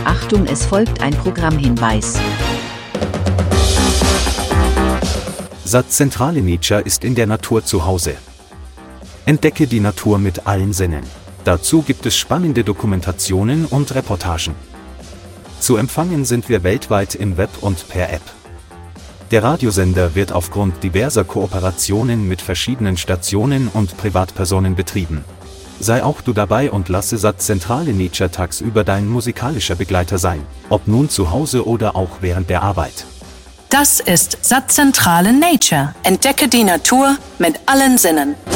Achtung, es folgt ein Programmhinweis. Satzzentrale Nature ist in der Natur zu Hause. Entdecke die Natur mit allen Sinnen. Dazu gibt es spannende Dokumentationen und Reportagen. Zu empfangen sind wir weltweit im Web und per App. Der Radiosender wird aufgrund diverser Kooperationen mit verschiedenen Stationen und Privatpersonen betrieben. Sei auch du dabei und lasse Satzzentrale Nature tagsüber dein musikalischer Begleiter sein, ob nun zu Hause oder auch während der Arbeit. Das ist Satzzentrale Nature. Entdecke die Natur mit allen Sinnen.